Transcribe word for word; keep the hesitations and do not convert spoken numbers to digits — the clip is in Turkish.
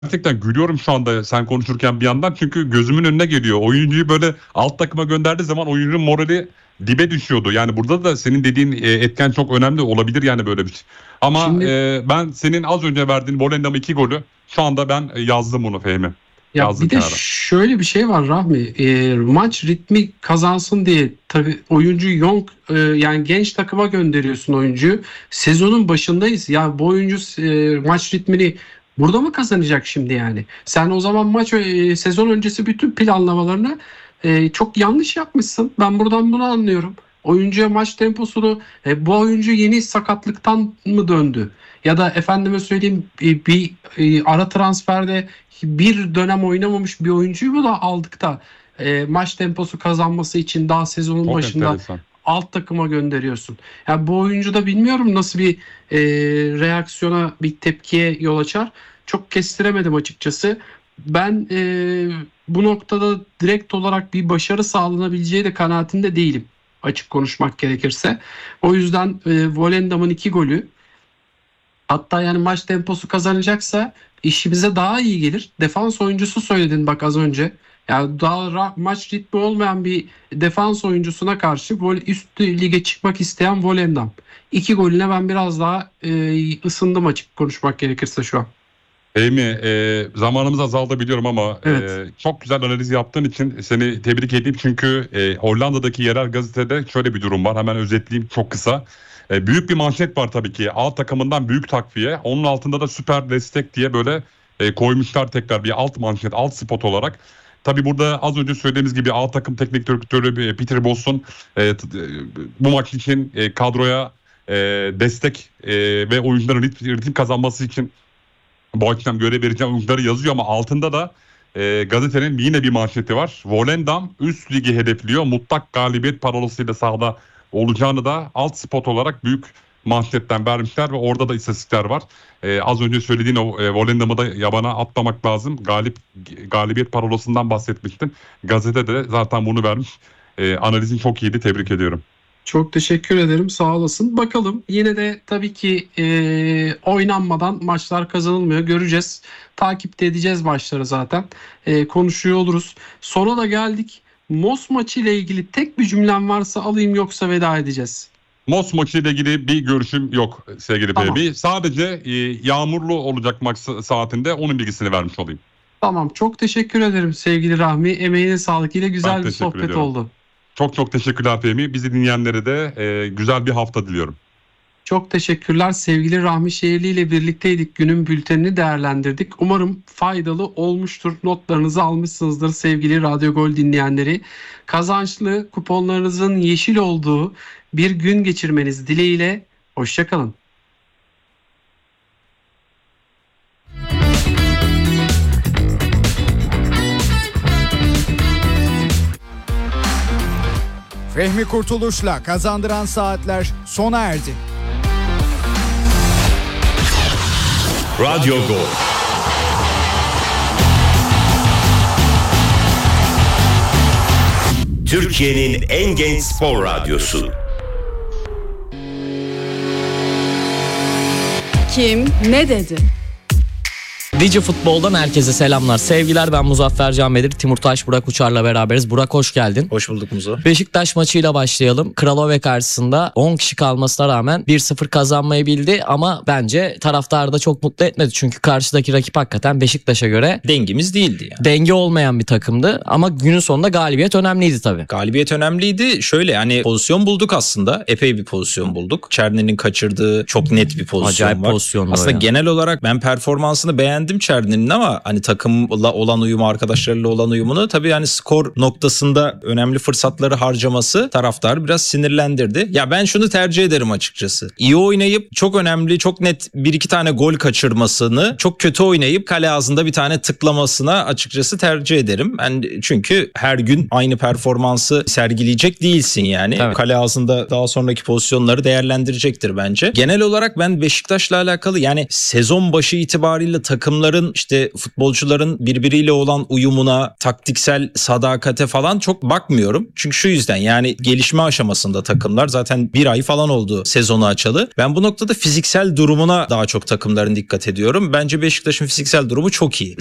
Gerçekten gülüyorum şu anda sen konuşurken bir yandan. Çünkü gözümün önüne geliyor. Oyuncuyu böyle alt takıma gönderdiği zaman oyuncunun morali dibe düşüyordu. Yani burada da senin dediğin e, etken çok önemli olabilir yani böyle bir şey. Ama Şimdi e, ben senin az önce verdiğin Volendam iki golü şu anda ben e, yazdım bunu Fehmi. ya Yazdım bir de kenara. şöyle bir şey var Rahmi. E, maç ritmi kazansın diye tabii oyuncu young e, yani genç takıma gönderiyorsun oyuncuyu. Sezonun başındayız. Ya bu oyuncu e, maç ritmini burada mı kazanacak şimdi yani? Sen o zaman maç e, sezon öncesi bütün planlamalarını e, çok yanlış yapmışsın. Ben buradan bunu anlıyorum. Oyuncuya maç temposunu e, bu oyuncu yeni sakatlıktan mı döndü? Ya da efendime söyleyeyim e, bir e, ara transferde bir dönem oynamamış bir oyuncuyu mu da aldık da e, maç temposu kazanması için daha sezonun Çok başında enteresan. alt takıma gönderiyorsun. Yani bu oyuncu da bilmiyorum nasıl bir e, reaksiyona, bir tepkiye yol açar. Çok kestiremedim açıkçası. Ben e, bu noktada direkt olarak bir başarı sağlanabileceği de kanaatinde değilim. Açık konuşmak gerekirse. O yüzden e, Volendam'ın iki golü, hatta yani maç temposu kazanacaksa işimize daha iyi gelir. Defans oyuncusu söyledin bak az önce. Yani daha ra- maç ritmi olmayan bir defans oyuncusuna karşı vol- üst lige çıkmak isteyen Volendam. İki golüne ben biraz daha e, ısındım açık konuşmak gerekirse şu an. Fehmi, e, zamanımız azaldı biliyorum ama Evet. e, çok güzel analiz yaptığın için seni tebrik edeyim. Çünkü e, Hollanda'daki yerel gazetede şöyle bir durum var. Hemen özetleyeyim çok kısa. E, büyük bir manşet var tabii ki. A takımından büyük takviye. Onun altında da süper destek diye böyle e, koymuşlar tekrar bir alt manşet, alt spot olarak. Tabii burada az önce söylediğimiz gibi A takım teknik direktörü Peter Bosz'un e, t- e, bu maç için e, kadroya e, destek e, ve oyuncuların ritim, ritim kazanması için bu akşam görev vereceğim oyuncuları yazıyor ama altında da e, gazetenin yine bir manşeti var. Volendam üst ligi hedefliyor. Mutlak galibiyet parolasıyla sahada olacağını da alt spot olarak büyük manşetten vermişler ve orada da istatistikler var. E, az önce söylediğin o e, Volendam'ı da yabana atlamak lazım. Galip galibiyet parolasından bahsetmiştin. Gazete de zaten bunu vermiş. E, analizin çok iyiydi. Tebrik ediyorum. Çok teşekkür ederim. Sağ olasın. Bakalım yine de tabii ki e, oynanmadan maçlar kazanılmıyor. Göreceğiz. Takip de edeceğiz maçları zaten. E, konuşuyor oluruz. Sona da geldik. Mos maçı ile ilgili tek bir cümlem varsa alayım, yoksa veda edeceğiz. Mos maçı ile ilgili bir görüşüm yok sevgili Tamam. Fehmi. Sadece e, yağmurlu olacak maç saatinde onun bilgisini vermiş olayım. Tamam. Çok teşekkür ederim sevgili Rahmi. Emeğine sağlık. Yine güzel Ben bir teşekkür sohbet ediyorum. oldu. Çok çok teşekkürler Fehmi. Bizi dinleyenlere de e, güzel bir hafta diliyorum. Çok teşekkürler. Sevgili Rahmi Şehirli ile birlikteydik. Günün bültenini değerlendirdik. Umarım faydalı olmuştur. Notlarınızı almışsınızdır sevgili Radyo Gol dinleyenleri. Kazançlı, kuponlarınızın yeşil olduğu bir gün geçirmeniz dileğiyle. Hoşça kalın. Fehmi Kurtuluş'la Kazandıran Saatler sona erdi. Radyo Gol. Türkiye'nin en genç spor radyosu. Kim ne dedi? Digi Futbol'dan herkese selamlar, sevgiler. Ben Muzaffer Can Bedir, Timur Taş, Burak Uçar'la beraberiz. Burak hoş geldin. Hoş bulduk Muzo. Beşiktaş maçıyla başlayalım. Kralove karşısında on kişi kalmasına rağmen bir sıfır kazanmayı bildi ama bence taraftarı da çok mutlu etmedi. Çünkü karşıdaki rakip hakikaten Beşiktaş'a göre Dengimiz değildi yani. denge olmayan bir takımdı ama günün sonunda galibiyet önemliydi tabii. Galibiyet önemliydi. Şöyle yani pozisyon bulduk aslında. Epey bir pozisyon bulduk. Çerni'nin kaçırdığı çok net bir pozisyon Acayip var. pozisyonlar Aslında ya. genel olarak ben performansını beğendim Çerni'nin ama hani takımla olan uyumu, arkadaşlarıyla olan uyumunu tabii yani skor noktasında önemli fırsatları harcaması taraftarı biraz sinirlendirdi. Ya ben şunu tercih ederim açıkçası. İyi oynayıp çok önemli, çok net bir iki tane gol kaçırmasını, çok kötü oynayıp kale ağzında bir tane tıklamasına açıkçası tercih ederim. Ben çünkü her gün aynı performansı sergileyecek değilsin yani. Evet. Kale ağzında daha sonraki pozisyonları değerlendirecektir bence. Genel olarak ben Beşiktaş'la alakalı yani sezon başı itibariyle takımlar takımların işte futbolcuların birbiriyle olan uyumuna, taktiksel sadakate falan çok bakmıyorum. Çünkü şu yüzden yani gelişme aşamasında takımlar zaten bir ay falan oldu sezonu açalı. Ben bu noktada fiziksel durumuna daha çok takımların dikkat ediyorum. Bence Beşiktaş'ın fiziksel durumu çok iyi.